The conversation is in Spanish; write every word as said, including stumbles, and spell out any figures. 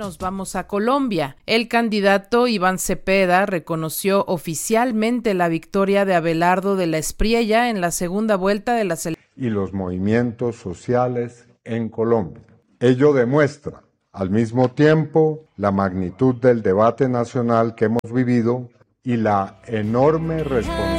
Nos vamos a Colombia. El candidato Iván Cepeda reconoció oficialmente la victoria de Abelardo de la Espriella en la segunda vuelta de las elecciones. Y los movimientos sociales en Colombia. Ello demuestra, al mismo tiempo, la magnitud del debate nacional que hemos vivido y la enorme responsabilidad